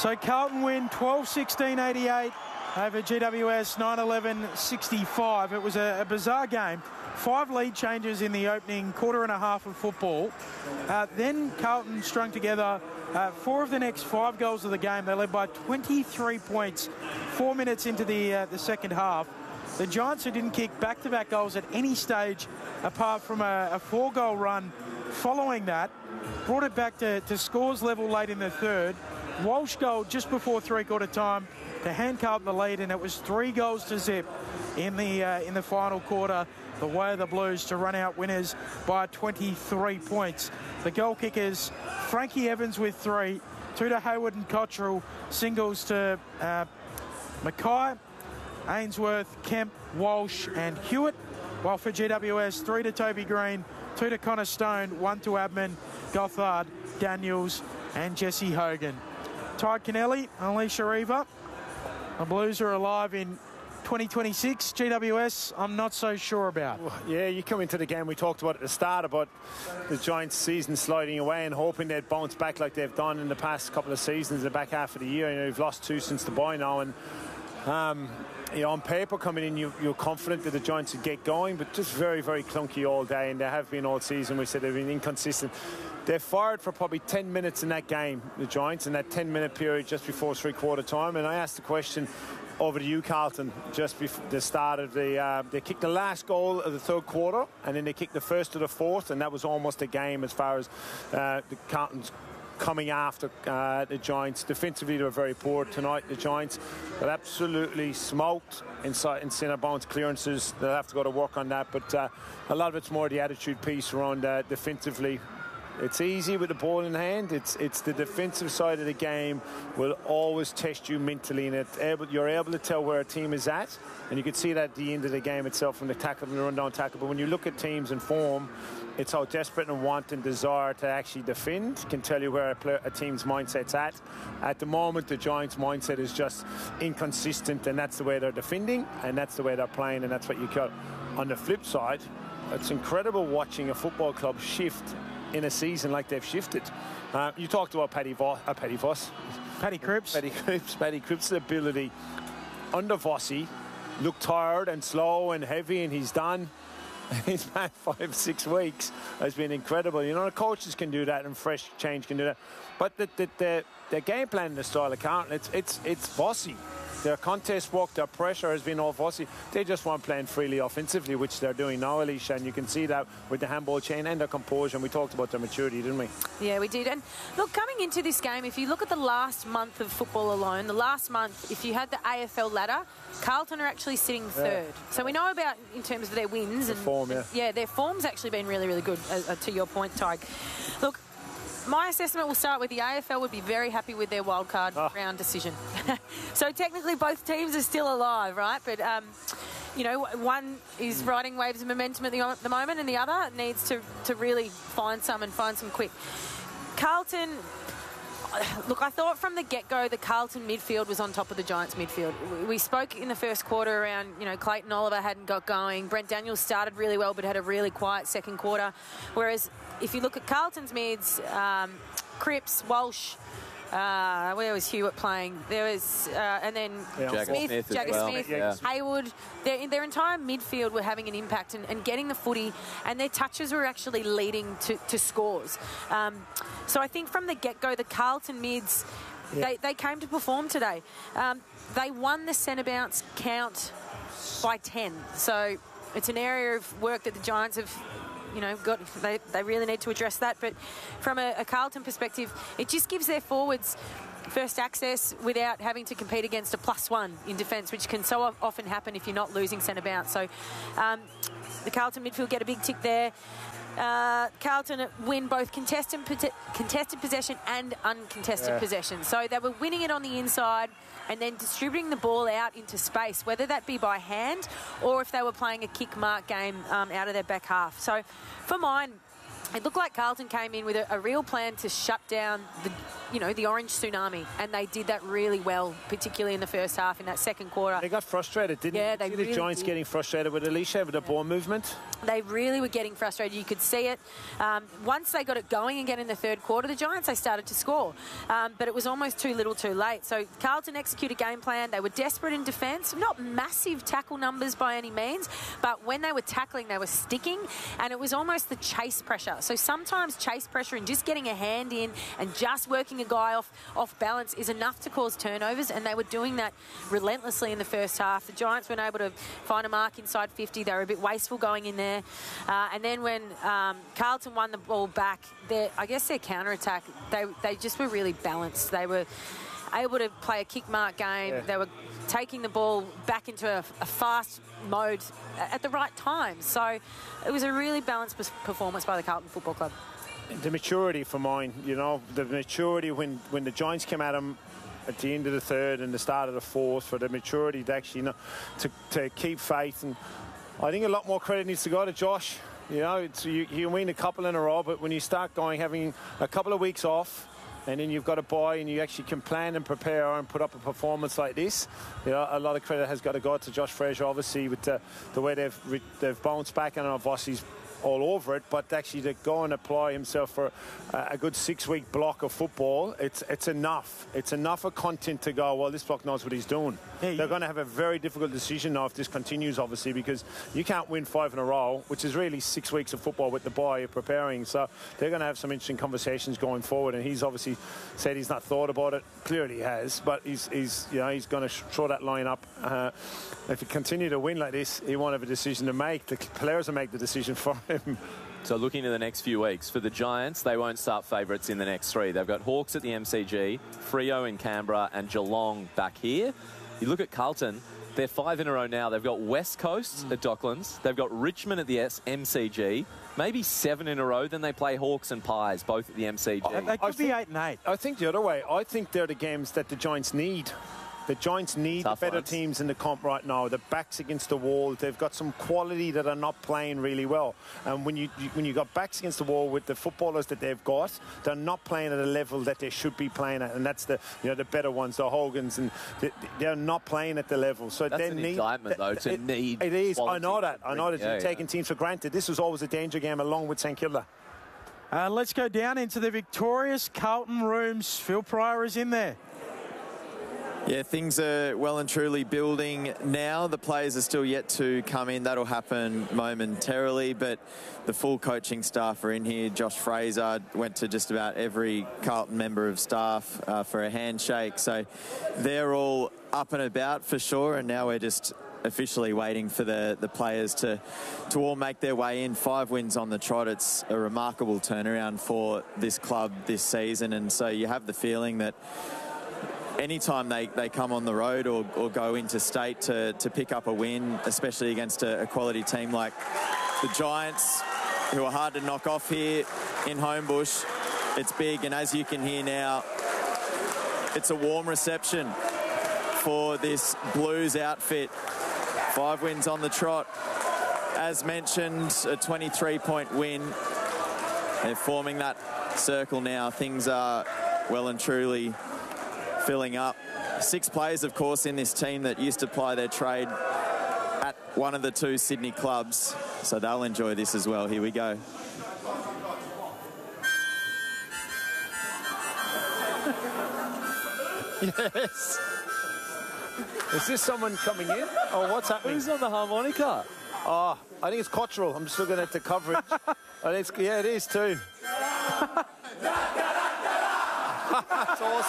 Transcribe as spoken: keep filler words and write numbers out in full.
So Carlton win twelve sixteen eighty-eight over G W S nine eleven sixty-five. It was a, a bizarre game. Five lead changes in the opening quarter and a half of football. Uh, then Carlton strung together uh, four of the next five goals of the game. They led by twenty-three points, four minutes into the, uh, the second half. The Giants, who didn't kick back-to-back goals at any stage apart from a, a four-goal run following that, brought it back to, to scores level late in the third. Walsh goal just before three-quarter time to hand Carlton the lead, and it was three goals to zip in the uh, in the final quarter. The way of the Blues to run out winners by twenty-three points. The goal kickers, Frankie Evans with three, two to Hayward and Cottrell, singles to uh, Mackay, Ainsworth, Kemp, Walsh and Hewitt. While for G W S, three to Toby Green, two to Connor Stone, one to Abman, Gothard, Daniels and Jesse Hogan. Ty Kennelly, Alicia Eva. The Blues are alive in twenty twenty-six. G W S, I'm not so sure about. Yeah, you come into the game, we talked about at the start about the Giants' season sliding away and hoping they'd bounce back like they've done in the past couple of seasons, the back half of the year. You know, you've lost two since the bye now, and um, you know, on paper coming in, you, you're confident that the Giants would get going, but just very, very clunky all day, and they have been all season. We said they've been inconsistent. They fired for probably ten minutes in that game, the Giants, in that ten-minute period just before three-quarter time, and I asked the question over to you, Carlton, just before the start of the... Uh, they kicked the last goal of the third quarter, and then they kicked the first of the fourth, and that was almost a game as far as uh, the Carlton's coming after uh, the Giants. Defensively, they were very poor tonight, the Giants. They're absolutely smoked inside in centre bounce clearances. They'll have to go to work on that, but uh, a lot of it's more the attitude piece around uh, defensively. It's easy with the ball in hand. It's it's the defensive side of the game will always test you mentally, and it's able, you're able to tell where a team is at, and you can see that at the end of the game itself from the tackle and the run-down tackle. But when you look at teams in form, it's how desperate and want and desire to actually defend can tell you where a, player, a team's mindset's at. At the moment, the Giants' mindset is just inconsistent, and that's the way they're defending, and that's the way they're playing, and that's what you got. On the flip side, it's incredible watching a football club shift in a season like they've shifted. Uh, you talked about Paddy Voss, uh, Paddy Voss. Paddy Cripps. Paddy Cripps. Paddy Cripps' ability under Vossi looked tired and slow and heavy, and he's done. He's had five, six weeks. Has been incredible. You know, the coaches can do that, and fresh change can do that. But the the, the, the game plan and the style of Carlton, it's it's it's Vossi. Their contest work, their pressure has been all Vossi. They just weren't playing freely offensively, which they're doing now, Alicia, and you can see that with the handball chain and their composure. And we talked about their maturity, didn't we? Yeah, we did. And look, coming into this game, if you look at the last month of football alone, the last month, if you had the A F L ladder, Carlton are actually sitting third. Yeah. So we know about in terms of their wins. The and form, yeah. Yeah, their form's actually been really, really good, uh, to your point, Tig. Look, my assessment will start with the A F L would be very happy with their wildcard oh. round decision. So technically both teams are still alive, right? But, um, you know, one is riding waves of momentum at the, at the moment, and the other needs to, to really find some and find some quick. Carlton... Look, I thought from the get-go the Carlton midfield was on top of the Giants midfield. We spoke in the first quarter around, you know, Clayton Oliver hadn't got going. Brent Daniels started really well but had a really quiet second quarter. Whereas if you look at Carlton's mids, um, Cripps, Walsh, uh, where was Hewitt playing? There was, uh, and then yeah. Smith, Smith Jagger well. Smith, yeah. Hayward. Their, their entire midfield were having an impact and, and getting the footy, and their touches were actually leading to, to scores. Um, so I think from the get-go, the Carlton mids, yeah. they, they came to perform today. Um, they won the centre bounce count by ten. So it's an area of work that the Giants have... You know, got they, they really need to address that. But from a, a Carlton perspective, it just gives their forwards first access without having to compete against a plus one in defence, which can so often happen if you're not losing centre bounce. So um, the Carlton midfield get a big tick there. Uh, Carlton win both contested, contested possession and uncontested yeah. possession. So they were winning it on the inside and then distributing the ball out into space, whether that be by hand or if they were playing a kick mark game um, out of their back half. So for mine, it looked like Carlton came in with a, a real plan to shut down the you know, the orange tsunami, and they did that really well, particularly in the first half, in that second quarter. They got frustrated, didn't yeah, they? they See really the Giants did. getting frustrated with Alicia with the ball movement. They really were getting frustrated. You could see it. Um, once they got it going again in the third quarter, the Giants, they started to score. Um, but it was almost too little too late. So Carlton executed a game plan. They were desperate in defence. Not massive tackle numbers by any means, but when they were tackling, they were sticking, and it was almost the chase pressure. So sometimes chase pressure and just getting a hand in and just working a guy off, off balance is enough to cause turnovers, and they were doing that relentlessly in the first half. The Giants weren't able to find a mark inside fifty. They were a bit wasteful going in there. Uh, and then when um, Carlton won the ball back, their, I guess their counter-attack, they, they just were really balanced. They were able to play a kick-mark game. Yeah. They were taking the ball back into a, a fast mode at the right time. So it was a really balanced performance by the Carlton Football Club. The maturity for mine, you know, the maturity when, when the Giants came at them at the end of the third and the start of the fourth, for the maturity to actually, you know, to, to keep faith. And I think a lot more credit needs to go to Josh. You know, it's, you, you win a couple in a row, but when you start going, having a couple of weeks off, and then you've got a bye and you actually can plan and prepare and put up a performance like this, you know, a lot of credit has got to go to Josh Fraser, obviously, with the, the way they've they've bounced back. I don't know if Vossi's all over it, but actually to go and apply himself for a, a good six-week block of football, it's it's enough. It's enough of content to go, well, this block knows what he's doing. Yeah, They're going to have a very difficult decision now if this continues, obviously, because you can't win five in a row, which is really six weeks of football with the bye you're preparing. So they're going to have some interesting conversations going forward, and he's obviously said he's not thought about it. Clearly he has, but he's, he's you know, he's going to throw that line up. Uh, if he continue to win like this, he won't have a decision to make. The players will make the decision for him. So looking to the next few weeks, for the Giants, they won't start favourites in the next three. They've got Hawks at the M C G, Freo in Canberra, and Geelong back here. You look at Carlton, they're five in a row now. They've got West Coast mm. at Docklands. They've got Richmond at the M C G. Maybe seven in a row. Then they play Hawks and Pies, both at the M C G. They could I be think, eight and eight. I think the other way. I think they're the games that the Giants need. The Giants need Tough the better ones. teams in the comp right now. The backs against the wall. They've got some quality that are not playing really well. And when you, you when you got backs against the wall with the footballers that they've got, they're not playing at a level that they should be playing at. And that's the you know the better ones, the Hogans, and they, they're not playing at the level. So that's they an need, indictment, though, to it, need. It is. I know that. I know that. Yeah, You're yeah. taking teams for granted. This was always a danger game, along with St Kilda. Uh, let's go down into the victorious Carlton rooms. Phil Pryor is in there. Yeah, things are well and truly building now. The players are still yet to come in. That'll happen momentarily, but the full coaching staff are in here. Josh Fraser went to just about every Carlton member of staff uh, for a handshake. So they're all up and about for sure, and now we're just officially waiting for the, the players to, to all make their way in. Five wins on the trot. It's a remarkable turnaround for this club this season, and so you have the feeling that anytime they, they come on the road or, or go into state to, to pick up a win, especially against a, a quality team like the Giants, who are hard to knock off here in Homebush, it's big. And as you can hear now, it's a warm reception for this Blues outfit. Five wins on the trot. As mentioned, a twenty-three point win. They're forming that circle now. Things are well and truly filling up. Six players, of course, in this team that used to ply their trade at one of the two Sydney clubs, so they'll enjoy this as well. Here we go. Yes. Is this someone coming in? Oh, what's happening? Who's on the harmonica? Oh, I think it's Cottrell. I'm just looking at the coverage. I think it's, yeah, it is too. That's awesome.